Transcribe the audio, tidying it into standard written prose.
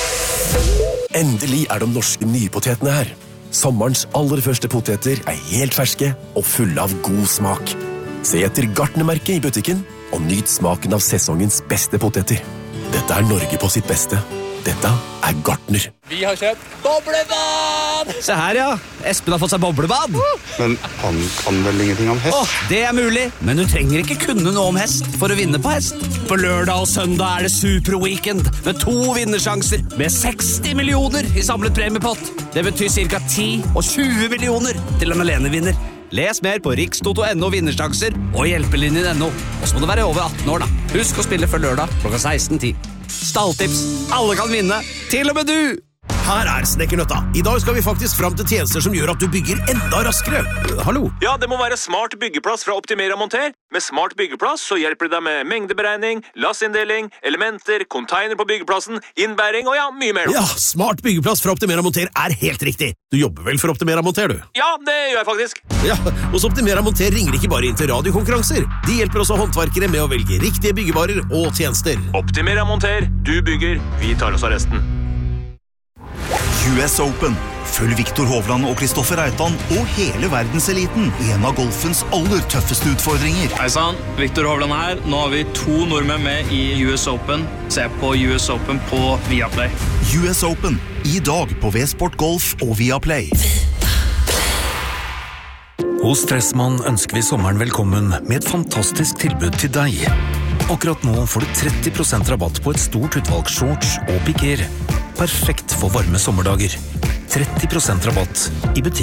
Endelig de norske nypotetene her. Sommerens aller første poteter helt ferske og fulle av god smak. Se etter Gartnermerket i butikken og nyt smaken av sesongens beste poteter. Dette Norge på sitt beste. Dette Gartner. Vi har kjøpt boblebad! Se her, ja. Espen har fått seg boblebad. Men han kan vel ingenting om hest? Det mulig, men du trenger ikke kunne noe om hest for å vinne på hest. På lørdag og søndag det superweekend med 2 vinnersjanser med 60 millioner i samlet premiepott. Det betyr cirka 10 og 20 millioner til en alenevinner. Les mer på rikstoto.no vinnersjanser og hjelpelinjen.no. Og så må du være over 18 år da. Husk å spille før lørdag klokka 16:10. Stalltips. Alle kan vinne. Til og med du! Her Snekkernøtta. I dag skal vi faktisk fram til tjenester som gjør at du bygger enda raskere. Hallo? Ja, det må være Smart byggeplass fra Optimera Monter. Med Smart byggeplass så hjelper det deg med mengdeberegning, lassinndeling, elementer, container på byggeplassen, innbæring og mye mer. Ja, Smart byggeplass fra Optimera Monter helt riktig. Du jobber vel for Optimera Monter, du? Ja, det gjør jeg faktisk. Ja, hos Optimera Monter ringer ikke bare inn til radiokonkurranser. De hjelper også håndverkere med å velge riktige byggevarer og tjenester. Optimera Monter. Du bygger, vi tar oss av resten. US Open. Følg Viktor Hovland og Kristoffer Reitan og hele verdenseliten i en av golfens aller tøffeste utfordringer. Hei sann, Viktor Hovland her. Nå har vi 2 nordmenn med i US Open. Se på US Open på Viaplay. US Open. I dag på V-Sport Golf og Viaplay. Hos Stressmann ønsker vi sommeren velkommen med et fantastisk tilbud til deg. Akkurat nå får du 30% rabatt på et stort utvalg shorts og piker. Perfekt for varme sommerdager. 30% rabatt i butikk.